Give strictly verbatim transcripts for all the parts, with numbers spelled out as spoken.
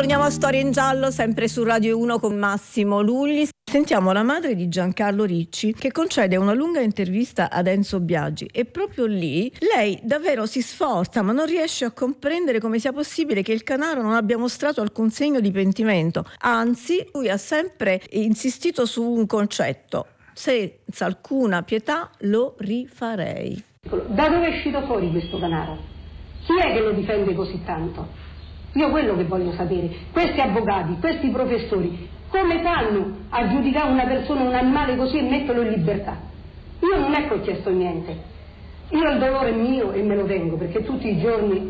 Torniamo a Storie in Giallo, sempre su Radio uno con Massimo Lulli. Sentiamo la madre di Giancarlo Ricci che concede una lunga intervista ad Enzo Biagi e proprio lì lei davvero si sforza ma non riesce a comprendere come sia possibile che il Canaro non abbia mostrato alcun segno di pentimento. Anzi, lui ha sempre insistito su un concetto: senza alcuna pietà lo rifarei. Da dove è uscito fuori questo Canaro? Chi è che lo difende così tanto? Io quello che voglio sapere, questi avvocati, questi professori, come fanno a giudicare una persona, un animale così e metterlo in libertà? Io non è che ho chiesto niente, io il dolore è mio e me lo tengo, perché tutti i giorni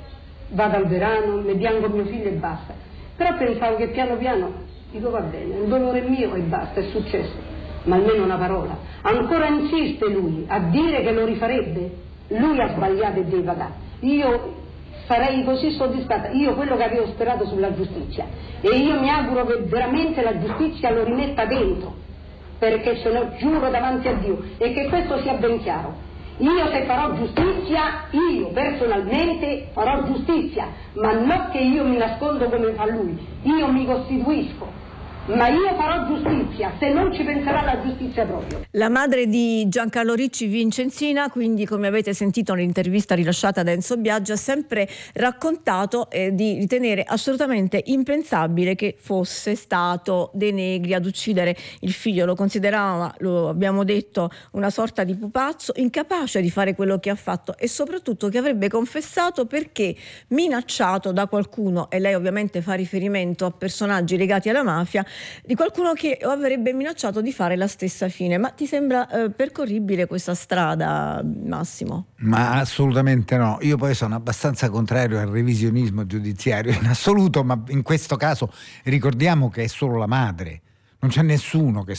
vado al verano, mi piango mio figlio e basta. Però pensavo che piano piano, dico va bene, il dolore è mio e basta, è successo, ma almeno una parola. Ancora insiste lui a dire che lo rifarebbe, lui ha sbagliato e deve pagare. Io sarei così soddisfatta, io quello che avevo sperato sulla giustizia, e io mi auguro che veramente la giustizia lo rimetta dentro, perché ce lo giuro davanti a Dio, e che questo sia ben chiaro. Io se farò giustizia, io personalmente farò giustizia, ma non che io mi nascondo come fa lui, io mi costituisco. Ma io farò giustizia, se non ci penserà la giustizia proprio. La madre di Giancarlo Ricci, Vincenzina, quindi come avete sentito nell'intervista rilasciata da Enzo Biagi, ha sempre raccontato eh, di ritenere assolutamente impensabile che fosse stato De Negri ad uccidere il figlio. Lo considerava, lo abbiamo detto, una sorta di pupazzo, incapace di fare quello che ha fatto e soprattutto che avrebbe confessato perché minacciato da qualcuno, e lei ovviamente fa riferimento a personaggi legati alla mafia, di qualcuno che avrebbe minacciato di fare la stessa fine. Ma ti sembra eh, percorribile questa strada, Massimo? Ma assolutamente no. Io poi sono abbastanza contrario al revisionismo giudiziario in assoluto, ma in questo caso ricordiamo che è solo la madre, non c'è nessuno che